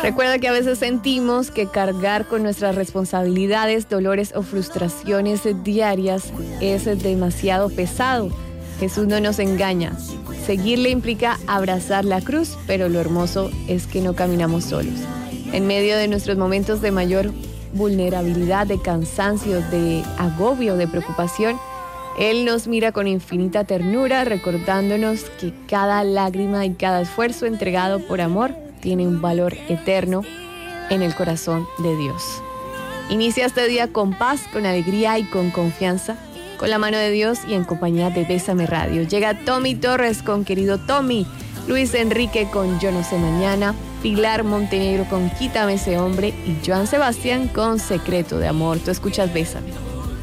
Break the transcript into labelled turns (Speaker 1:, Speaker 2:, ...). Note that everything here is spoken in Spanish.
Speaker 1: Recuerda que a veces sentimos que cargar con nuestras responsabilidades, dolores o frustraciones diarias es demasiado pesado. Jesús no nos engaña. Seguirle implica abrazar la cruz, pero lo hermoso es que no caminamos solos. En medio de nuestros momentos de mayor vulnerabilidad, de cansancio, de agobio, de preocupación, Él nos mira con infinita ternura, recordándonos que cada lágrima y cada esfuerzo entregado por amor tiene un valor eterno en el corazón de Dios. Inicia este día con paz, con alegría y con confianza, con la mano de Dios y en compañía de Bésame Radio. Llega Tommy Torres con Querido Tommy, Luis Enrique con Yo No Sé Mañana, Pilar Montenegro con Quítame Ese Hombre y Joan Sebastián con Secreto de Amor. Tú escuchas Bésame.